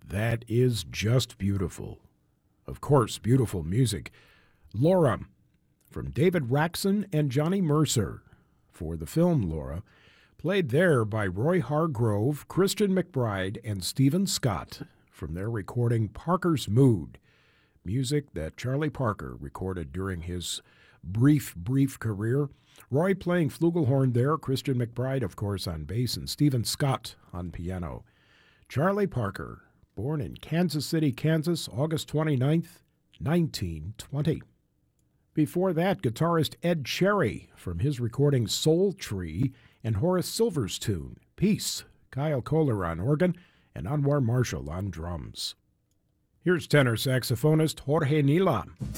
That is just beautiful. Of course, beautiful music. Laura, from David Raxon and Johnny Mercer, for the film Laura, played there by Roy Hargrove, Christian McBride, and Stephen Scott from their recording Parker's Mood, music that Charlie Parker recorded during his brief career. Roy playing flugelhorn there, Christian McBride, of course, on bass, and Stephen Scott on piano. Charlie Parker, born in Kansas City, Kansas, August 29th, 1920. Before that, guitarist Ed Cherry from his recording Soul Tree and Horace Silver's tune, Peace, Kyle Kohler on organ and Anwar Marshall on drums. Here's tenor saxophonist Jorge Nila.